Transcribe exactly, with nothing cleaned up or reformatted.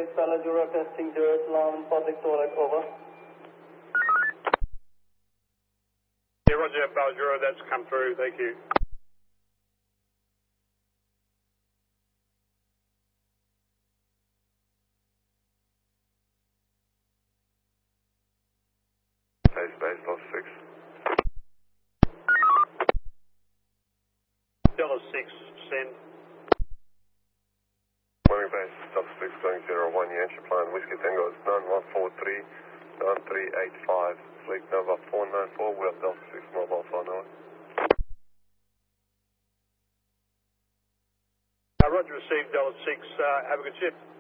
eight, Palajura testing zero, Islam, public toilet, over. Yeah, roger, Palajura, that's come through, thank you. Base, base, Delta six. Delta six, send. Morning base, Delta six going zero one, Yankee plan, Whiskey Tango is nine one four three, nine three eight five, fleet number four nine four, we have Delta six mobile phone number. Uh, roger, received Delta six, uh, have a good shift.